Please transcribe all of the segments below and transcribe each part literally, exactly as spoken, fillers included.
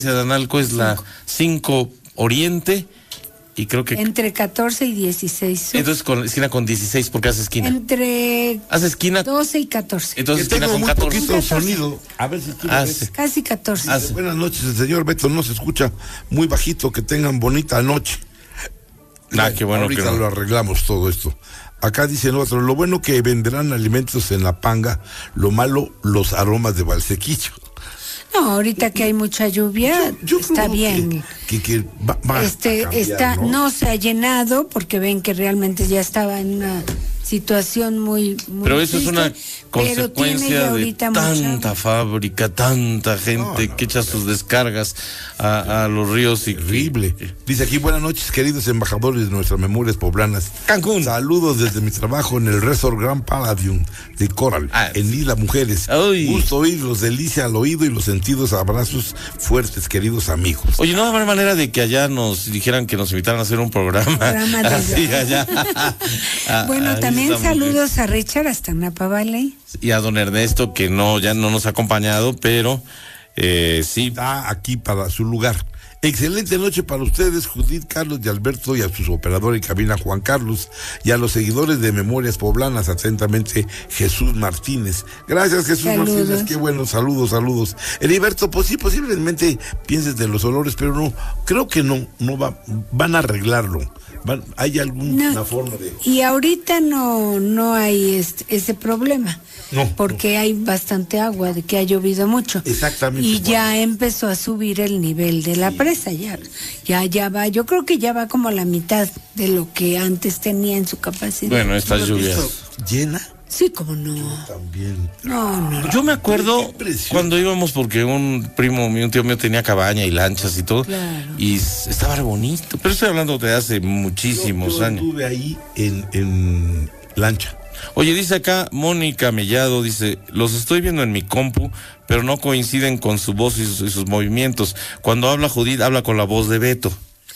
de Analco es la cinco Oriente y creo que... Entre catorce y dieciséis. Entonces con esquina con dieciséis porque hace esquina. Entre... Hace esquina... doce y catorce. Entonces que esquina tengo con muy catorce. poquito sonido. A ver si tú lo Hace. ves. Casi catorce. Hace. Buenas noches, el señor Beto no se escucha muy bajito, que tengan bonita noche. Ah, qué bueno Ahorita que no. lo arreglamos todo esto. Acá dicen otros, lo bueno que venderán alimentos en la panga, lo malo, los aromas de Valsequillo. No, ahorita que hay mucha lluvia, Yo está creo bien. Que, que, que va, va este a cambiar, está ¿no? no se ha llenado porque ven que realmente ya estaba en una situación muy, muy Pero eso es triste, una pero tiene consecuencia ya de ahorita mucha tanta agua. fábrica, tanta gente No, no, que echa sus descargas a, a los ríos y... Terrible. Dice aquí, buenas noches, queridos embajadores de nuestras memorias poblanas. Cancún. Saludos desde mi trabajo en el Resort Grand Palladium de Coral, Ah. en Isla Mujeres. Uy. Gusto oírlos, delicia al oído y los sentidos. Abrazos fuertes, queridos amigos. Oye, no habrá manera de que allá nos dijeran que nos invitaran a hacer un programa. Programa de- Así allá. Ah, Bueno, ahí también está muy bien. saludos a Richard hasta Napa Valley. Y a don Ernesto, que no, ya no nos ha acompañado, pero eh, sí. Está aquí para su lugar. Excelente noche para ustedes, Judith, Carlos y Alberto, y a sus operadores en cabina, Juan Carlos, y a los seguidores de Memorias Poblanas, atentamente, Jesús Martínez. Gracias, Jesús Saludos. Martínez, qué bueno, saludos, saludos. Heriberto, pues sí, posiblemente pienses de los olores, pero no, creo que no, no va, van a arreglarlo. Van, ¿hay alguna No, forma de...? y ahorita no no hay este, ese problema. No, porque hay bastante agua, de que ha llovido mucho. Exactamente, Y bueno. ya empezó a subir el nivel de la presa, ya, ya, ya va, yo creo que ya va como a la mitad de lo que antes tenía en su capacidad. Bueno, estas ¿Has lluvias. visto ¿Llena? Sí, como no. También. No, no. Yo me acuerdo Qué impresión. cuando íbamos porque un primo mío, un tío mío tenía cabaña y lanchas y todo. Claro. Y s- estaba re bonito. Pero estoy hablando de hace muchísimos Yo, yo años. estuve ahí en, en lancha. Oye, dice acá Mónica Mellado, dice, los estoy viendo en mi compu, pero no coinciden con su voz y sus, y sus movimientos. Cuando habla Judith, habla con la voz de Beto.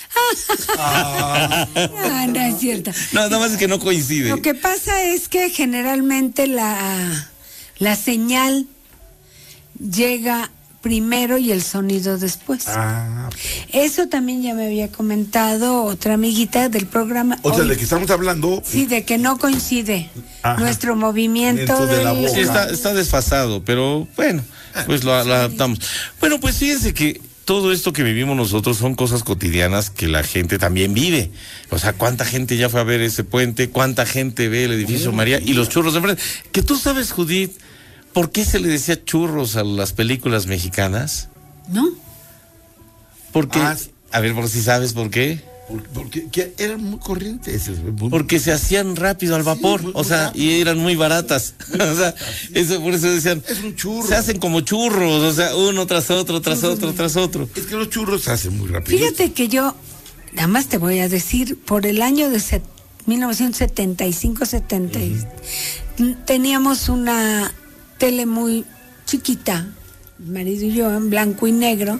Ah, no es cierto. No, nada más es que no coincide. Lo que pasa es que generalmente la, la señal llega primero y el sonido después. Ah, Eso también ya me había comentado otra amiguita del programa. o sea, Hoy. de que estamos hablando. Sí, de que no coincide Ajá. nuestro movimiento Dentro de la del- boca. Sí, está, está desfasado, pero bueno, pues lo, lo adaptamos. Bueno, pues fíjense que todo esto que vivimos nosotros son cosas cotidianas que la gente también vive. O sea, cuánta gente ya fue a ver ese puente, cuánta gente ve el edificio María y los churros de enfrente. Que tú sabes, Judith, ¿por qué se le decía churros a las películas mexicanas? ¿No? Porque, Ah, sí. a ver, por si sabes por qué. Por- Porque que eran muy corrientes. muy- Porque se hacían rápido al vapor, muy- o sea, y eran muy baratas. O sea, eso por eso decían, Es un churro. se hacen como churros, o sea, uno tras otro, tras otro, tras otro. Es que los churros se hacen muy rápido. Fíjate que yo, nada más te voy a decir, por el año de set- mil novecientos setenta y cinco setenta, teníamos una tele muy chiquita, mi marido y yo, en blanco y negro,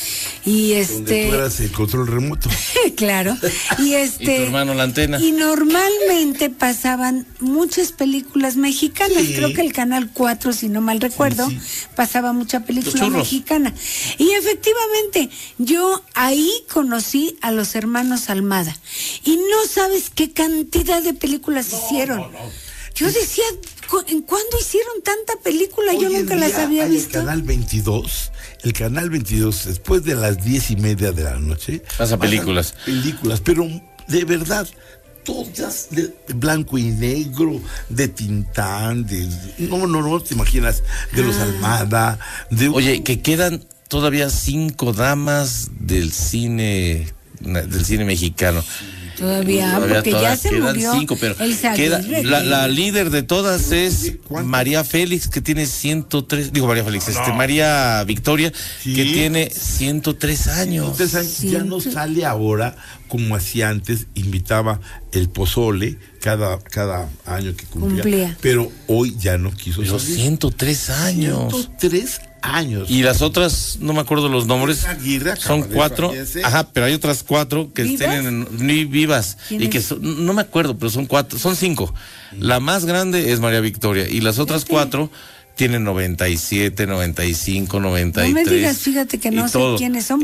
y Donde este... tú eras el control remoto. Claro. Y este. Y tu hermano la antena. Y normalmente pasaban muchas películas mexicanas. Sí. Creo que el canal cuatro, si no mal recuerdo, sí. pasaba mucha película Los churros. mexicana. Y efectivamente, yo ahí conocí a los hermanos Almada. Y no sabes qué cantidad de películas hicieron. Yo decía, ¿cu- ¿en cuándo hicieron tanta película? Yo Hoy en nunca las día había hay visto. El canal veintidós, el canal veintidós, después de las diez y media de la noche. Pasa pasan películas. Películas, pero de verdad, todas de blanco y negro, de Tintán, de. No, no, no te imaginas, de los Almada, de. Oye, que quedan todavía cinco damas del cine, del cine mexicano. Todavía, Todavía porque todas ya se quedan murió cinco, pero Elsa queda, Aguirre, la, que- la líder de todas es ¿Cuánto? María Félix, que tiene ciento tres, digo María Félix, este María Victoria, Sí. que tiene ciento tres años. Entonces ya no sale ahora como hacía antes, invitaba el pozole cada, cada año que cumplía, Cumplía. pero hoy ya no quiso Pero salir. ciento tres años. ciento tres años. Y las otras, no me acuerdo los nombres, Aguirre acaba son de cuatro, fallecer. ajá, pero hay otras cuatro que ¿Vivas? tienen ni vivas y ¿Quiénes? que son- no me acuerdo, pero son cuatro, son cinco. La más grande es María Victoria y las otras Fíjate. cuatro tienen noventa y siete, noventa y cinco, noventa y tres. No me digas, fíjate que no sé todo. quiénes son.